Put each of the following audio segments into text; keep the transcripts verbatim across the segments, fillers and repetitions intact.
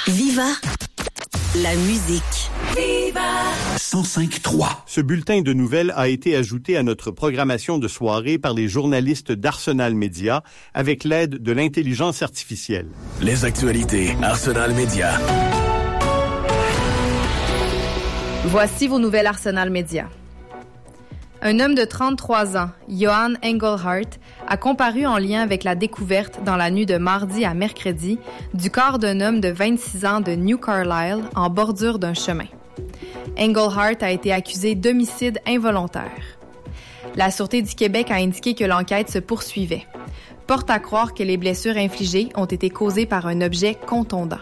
Viva la musique. Viva cent cinq trois. Ce bulletin de nouvelles a été ajouté à notre programmation de soirée par les journalistes d'Arsenal Média avec l'aide de l'intelligence artificielle. Les actualités Arsenal Média. Voici vos nouvelles Arsenal Média. Un homme de trente-trois ans, Johan Engelhardt, a comparu en lien avec la découverte dans la nuit de mardi à mercredi du corps d'un homme de vingt-six ans de New Carlisle en bordure d'un chemin. Engelhardt a été accusé d'homicide involontaire. La Sûreté du Québec a indiqué que l'enquête se poursuivait. Porte à croire que les blessures infligées ont été causées par un objet contondant.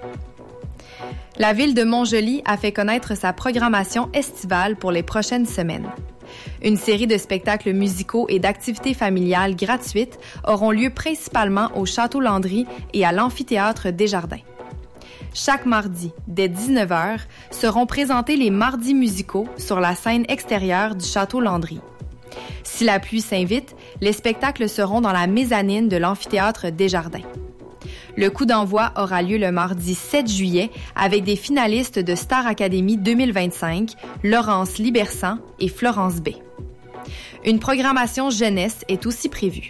La ville de Montjoly a fait connaître sa programmation estivale pour les prochaines semaines. Une série de spectacles musicaux et d'activités familiales gratuites auront lieu principalement au Château Landry et à l'Amphithéâtre Desjardins. Chaque mardi, dès dix-neuf heures, seront présentés les mardis musicaux sur la scène extérieure du Château Landry. Si la pluie s'invite, les spectacles seront dans la mezzanine de l'Amphithéâtre Desjardins. Le coup d'envoi aura lieu le mardi sept juillet avec des finalistes de Star Academy deux mille vingt-cinq, Laurence Libersan et Florence B. Une programmation jeunesse est aussi prévue.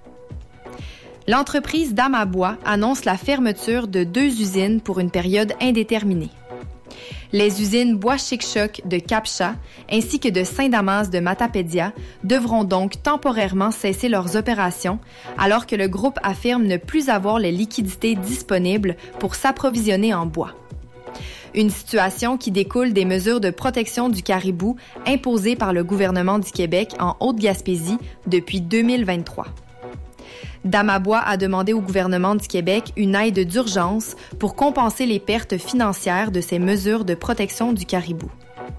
L'entreprise Dames à Bois annonce la fermeture de deux usines pour une période indéterminée. Les usines Bois Chic Choc de Cap-Chat ainsi que de Saint-Damas de Matapédia devront donc temporairement cesser leurs opérations alors que le groupe affirme ne plus avoir les liquidités disponibles pour s'approvisionner en bois. Une situation qui découle des mesures de protection du caribou imposées par le gouvernement du Québec en Haute-Gaspésie depuis deux mille vingt-trois. Dames à Bois a demandé au gouvernement du Québec une aide d'urgence pour compenser les pertes financières de ces mesures de protection du caribou.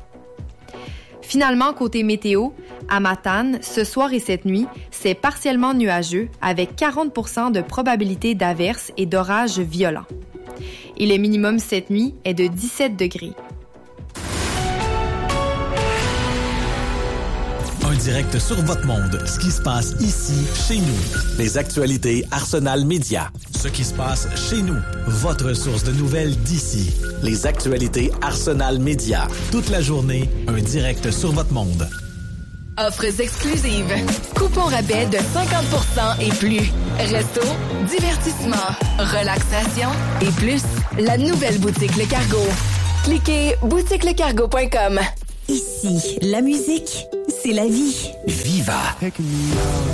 Finalement, côté météo, à Matane, ce soir et cette nuit, c'est partiellement nuageux avec quarante pour cent de probabilité d'averses et d'orages violents. Et le minimum cette nuit est de dix-sept degrés. Un direct sur votre monde. Ce qui se passe ici, chez nous. Les actualités Arsenal Média. Ce qui se passe chez nous. Votre source de nouvelles d'ici. Les actualités Arsenal Média. Toute la journée, un direct sur votre monde. Offres exclusives. Coupons rabais de cinquante pour cent et plus. Resto, divertissement, relaxation et plus. La nouvelle boutique Le Cargo. Cliquez boutique le cargo point com. Ici, la musique, c'est la vie. Viva!